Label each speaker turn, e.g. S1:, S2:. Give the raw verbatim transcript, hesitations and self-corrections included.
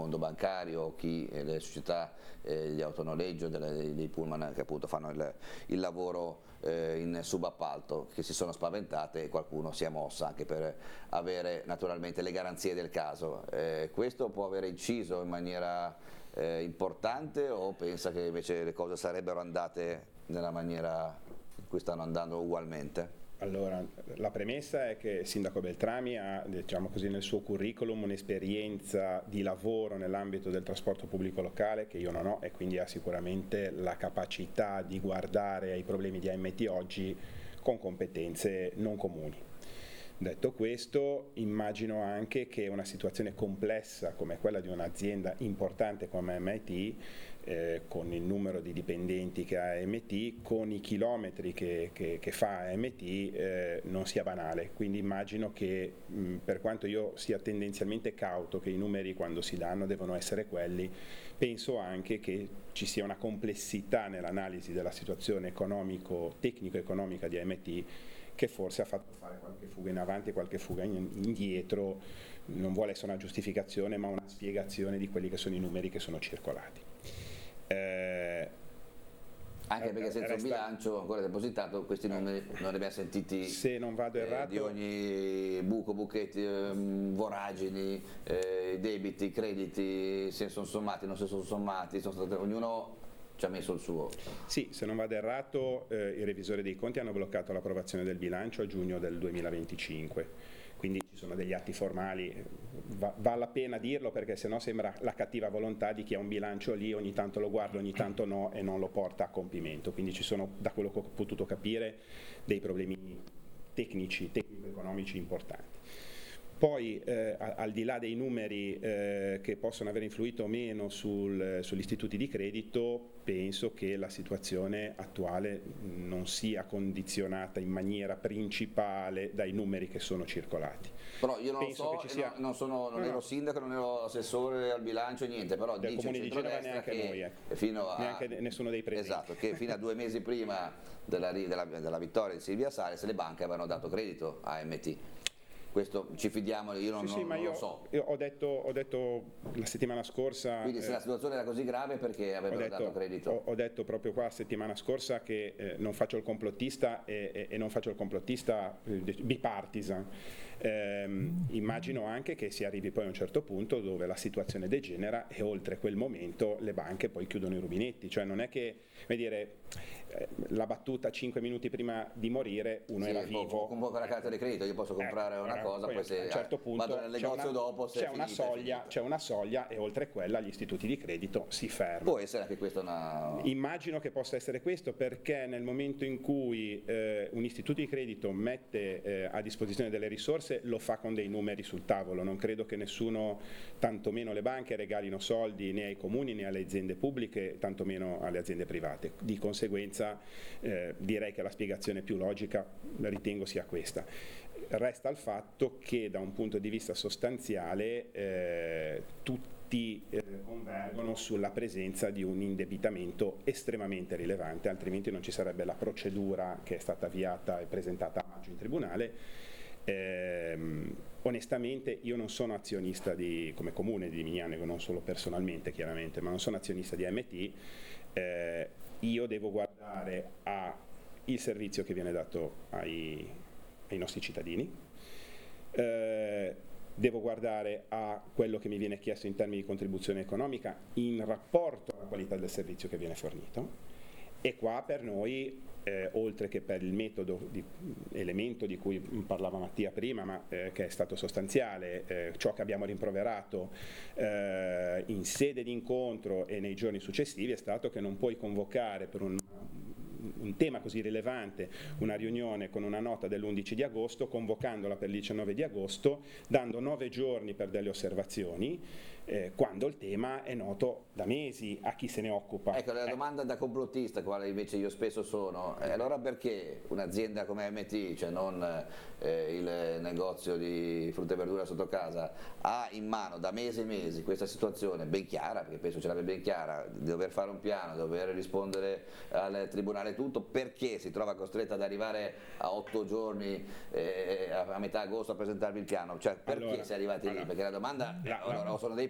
S1: mondo bancario, chi eh, le società eh, di autonoleggio, delle, dei pullman che appunto fanno il, il lavoro eh, in subappalto, che si sono spaventate e qualcuno si è mossa anche per avere naturalmente le garanzie del caso. Eh, questo può aver inciso in maniera eh, importante, o pensa che invece le cose sarebbero andate nella maniera in cui stanno andando ugualmente?
S2: Allora, la premessa è che il sindaco Beltrami ha, diciamo così, nel suo curriculum un'esperienza di lavoro nell'ambito del trasporto pubblico locale che io non ho, e quindi ha sicuramente la capacità di guardare ai problemi di A M T oggi con competenze non comuni. Detto questo, immagino anche che una situazione complessa come quella di un'azienda importante come A M T, eh, con il numero di dipendenti che ha A M T, con i chilometri che, che, che fa A M T, eh, non sia banale. Quindi immagino che, mh, per quanto io sia tendenzialmente cauto che i numeri quando si danno devono essere quelli, penso anche che ci sia una complessità nell'analisi della situazione economico, tecnico-economica di A M T, che forse ha fatto fare qualche fuga in avanti e qualche fuga indietro. Non vuole essere una giustificazione ma una spiegazione di quelli che sono i numeri che sono circolati. Eh,
S1: Anche perché senza resta... un bilancio ancora depositato questi numeri non li abbiamo sentiti,
S2: se non vado errato,
S1: eh, di ogni buco, buchetti, eh, voragini, eh, debiti, crediti, se sono sommati, non si sono sommati, sono state, ognuno ci ha messo il suo.
S2: Sì, se non vado errato, eh, i revisori dei conti hanno bloccato l'approvazione del bilancio a giugno del duemilaventicinque, quindi ci sono degli atti formali, va, vale la pena dirlo perché sennò sembra la cattiva volontà di chi ha un bilancio lì, ogni tanto lo guarda, ogni tanto no, e non lo porta a compimento. Quindi ci sono, da quello che ho potuto capire, dei problemi tecnici, tecnico-economici importanti. Poi eh, al di là dei numeri eh, che possono aver influito o meno sul, sugli istituti di credito, penso che la situazione attuale non sia condizionata in maniera principale dai numeri che sono circolati.
S1: Però io non
S2: penso
S1: lo so,
S2: che ci sia...
S1: non, non, sono, non no, ero no. sindaco, non ero assessore al bilancio, niente, però
S2: del
S1: dice
S2: Comune
S1: il
S2: di Genova neanche
S1: che
S2: noi, ecco.
S1: fino a,
S2: neanche nessuno dei presenti.
S1: Esatto, che fino a due mesi prima della, della, della vittoria di Silvia Sales le banche avevano dato credito a A M T. Questo ci fidiamo, io non,
S2: sì, sì,
S1: non,
S2: ma
S1: non
S2: io,
S1: lo so.
S2: Io ho detto, ho detto la settimana scorsa...
S1: Quindi se eh, la situazione era così grave perché avevano
S2: detto,
S1: dato credito?
S2: Ho, ho detto proprio qua la settimana scorsa che eh, non faccio il complottista e, e, e non faccio il complottista eh, bipartisan. Eh, immagino anche che si arrivi poi a un certo punto dove la situazione degenera e oltre quel momento le banche poi chiudono i rubinetti. Cioè non è che, come dire, eh, la battuta cinque minuti prima di morire uno
S1: sì,
S2: era vivo.
S1: Con poca carta di credito io posso comprare ecco, una cosa, poi, poi se
S2: a un certo punto
S1: vado nel negozio
S2: una,
S1: dopo se
S2: c'è,
S1: è
S2: una
S1: finita,
S2: soglia, c'è una soglia e oltre quella gli istituti di credito si fermano.
S1: Può essere anche questa una...
S2: Immagino che possa essere questo perché nel momento in cui eh, un istituto di credito mette eh, a disposizione delle risorse lo fa con dei numeri sul tavolo. Non credo che nessuno, tantomeno le banche, regalino soldi né ai comuni né alle aziende pubbliche, tantomeno alle aziende private. Di conseguenza eh, direi che la spiegazione più logica ritengo sia questa. Resta il fatto che da un punto di vista sostanziale eh, tutti eh, convergono sulla presenza di un indebitamento estremamente rilevante, altrimenti non ci sarebbe la procedura che è stata avviata e presentata a maggio in tribunale. Eh, onestamente io non sono azionista di, come comune di Mignano, non solo personalmente chiaramente, ma non sono azionista di A M T, eh, io devo guardare al servizio che viene dato ai, ai nostri cittadini, eh, devo guardare a quello che mi viene chiesto in termini di contribuzione economica in rapporto alla qualità del servizio che viene fornito. E qua per noi, eh, oltre che per il metodo, di, elemento di cui parlava Mattia prima, ma eh, che è stato sostanziale, eh, ciò che abbiamo rimproverato eh, in sede di incontro e nei giorni successivi è stato che non puoi convocare per un un tema così rilevante, una riunione con una nota dell'undici di agosto, convocandola per il diciannove di agosto, dando nove giorni per delle osservazioni, eh, quando il tema è noto da mesi a chi se ne occupa.
S1: Ecco, la domanda da complottista, quale invece io spesso sono, eh, allora perché un'azienda come A M T, cioè non eh, il negozio di frutta e verdura sotto casa, ha in mano da mesi e mesi questa situazione ben chiara, perché penso ce l'abbia ben chiara, di dover fare un piano, di dover rispondere al tribunale tutto, perché si trova costretta ad arrivare a otto giorni eh, a metà agosto a presentarvi il piano? Cioè perché
S2: allora,
S1: si è arrivati
S2: allora,
S1: lì? Perché la domanda,
S2: la,
S1: allora,
S2: la,
S1: sono dei